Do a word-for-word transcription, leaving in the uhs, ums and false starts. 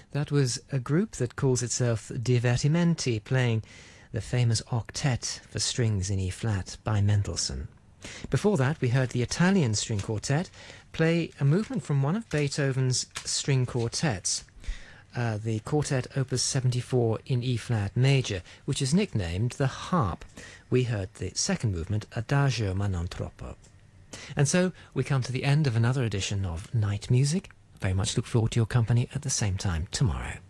That was a group that calls itself Divertimenti, playing the famous octet for strings in E-flat by Mendelssohn. Before that, we heard the Italian String Quartet play a movement from one of Beethoven's string quartets, uh, the Quartet Opus seventy-four in E-flat major, which is nicknamed the Harp. We heard the second movement, Adagio ma non troppo. And so we come to the end of another edition of Night Music. Very much look forward to your company at the same time tomorrow.